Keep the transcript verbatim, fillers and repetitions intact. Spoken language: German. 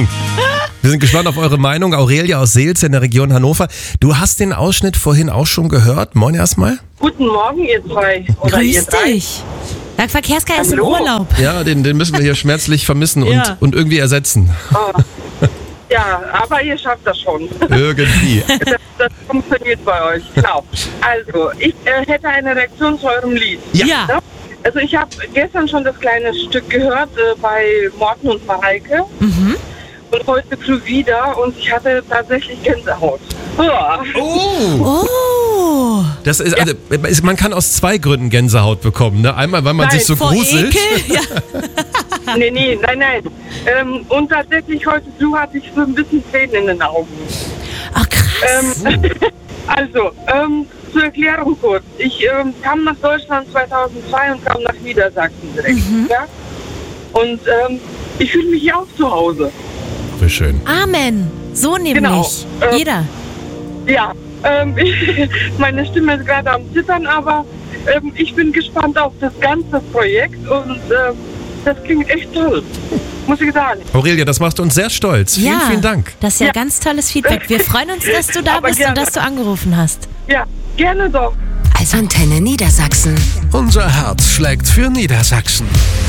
Morgen. Wir sind gespannt auf eure Meinung. Aurelia aus Seelze in der Region Hannover. Du hast den Ausschnitt vorhin auch schon gehört. Moin erstmal. Guten Morgen, ihr zwei. Oder Grüß ihr drei. dich. Der Verkehrskar ist im Hallo. Urlaub. Ja, den, den müssen wir hier schmerzlich vermissen und, Ja. und irgendwie ersetzen. Oh. Ja, aber ihr schafft das schon. Irgendwie. Das, das funktioniert bei euch. Genau. Also, ich äh, hätte eine Reaktion zu eurem Lied. Ja. Ja. Ne? Also, ich habe gestern schon das kleine Stück gehört äh, bei Morten und Mareike. Mhm. Und heute früh wieder und ich hatte tatsächlich Gänsehaut. Uah. Oh. Oh. Das ist, also, es- man kann aus zwei Gründen Gänsehaut bekommen. Ne? Einmal, weil man Nein, sich so Vor gruselt. Ekel? Ja. Nee, nee, nein, nein. Ähm, und tatsächlich heute früh hatte ich so ein bisschen Tränen in den Augen. Ach, krass. Ähm, also, ähm, zur Erklärung kurz. Ich ähm, kam nach Deutschland zweitausendzwei und kam nach Niedersachsen direkt. Ja? Und ähm, ich fühle mich hier auch zu Hause. Wie schön. Amen. So nämlich. Genau. Äh, Jeder. Ja, ähm, meine Stimme ist gerade am Zittern, aber ähm, ich bin gespannt auf das ganze Projekt und ähm, das klingt echt toll. Muss ich sagen. Aurelia, das macht uns sehr stolz. Vielen, Ja, vielen Dank. das ist ja, Ja. ganz tolles Feedback. Wir freuen uns, dass du da Aber bist gerne. und dass du angerufen hast. Ja, gerne doch. Also, Antenne Niedersachsen. Unser Herz schlägt für Niedersachsen.